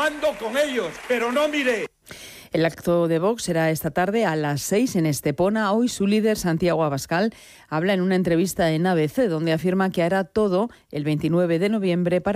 mando con ellos, pero no miré. El acto de Vox será esta tarde a las 6 en Estepona. Hoy su líder, Santiago Abascal, habla en una entrevista en ABC, donde afirma que hará todo el 29 de noviembre para